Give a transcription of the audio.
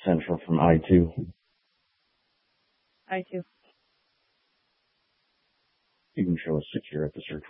Central from I-2. I too. You can show us secure at the circuit.